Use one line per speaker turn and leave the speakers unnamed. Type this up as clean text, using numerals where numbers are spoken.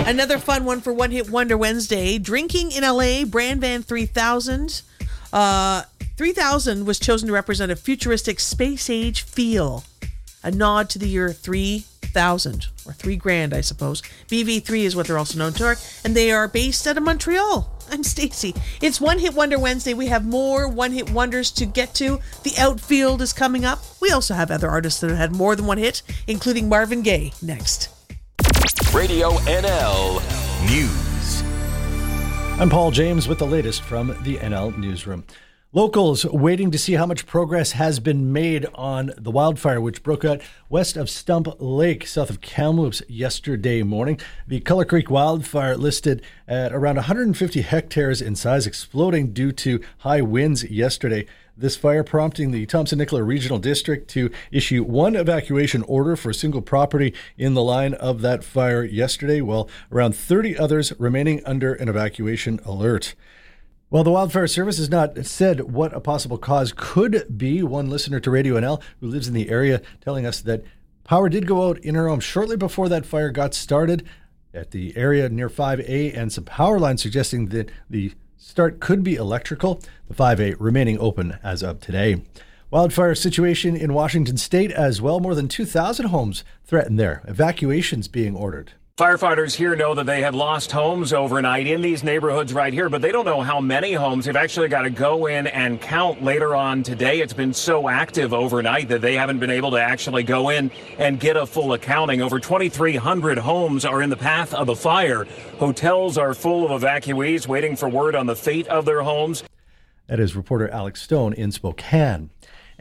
Another fun one for One Hit Wonder Wednesday. Drinking in LA, Brand Van 3000. 3000 was chosen to represent a futuristic space age feel. A nod to the year 3000, or 3 grand, I suppose. BV3 is what they're also known for, and they are based out of Montreal. I'm Stacey. It's One Hit Wonder Wednesday. We have more One Hit Wonders to get to. The Outfield is coming up. We also have other artists that have had more than one hit, including Marvin Gaye, next.
Radio NL News.
I'm Paul James with the latest from the NL Newsroom. Locals waiting to see how much progress has been made on the wildfire which broke out west of Stump Lake, south of Kamloops, yesterday morning. The Culler Creek wildfire listed at around 150 hectares in size, exploding due to high winds yesterday. This fire prompting the Thompson-Nicola Regional District to issue one evacuation order for a single property in the line of that fire yesterday, while around 30 others remaining under an evacuation alert. Well, the Wildfire Service has not said what a possible cause could be. One listener to Radio NL who lives in the area telling us that power did go out in her home shortly before that fire got started at the area near 5A, and some power lines suggesting that the start could be electrical. The 5A remaining open as of today. Wildfire situation in Washington state as well. More than 2,000 homes threatened there. Evacuations being ordered.
Firefighters here know that they have lost homes overnight in these neighborhoods right here, but they don't know how many homes. They've actually got to go in and count later on today. It's been so active overnight that they haven't been able to actually go in and get a full accounting. Over 2,300 homes are in the path of the fire. Hotels are full of evacuees waiting for word on the fate of their homes.
That is reporter Alex Stone in Spokane.